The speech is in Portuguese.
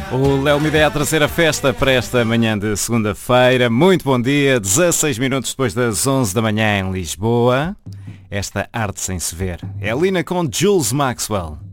O Léo Midé a trazer a festa para esta manhã de segunda-feira. Muito bom dia, 16 minutos depois das 11 da manhã em Lisboa. Esta arte sem se ver é a Lina com Jules Maxwell.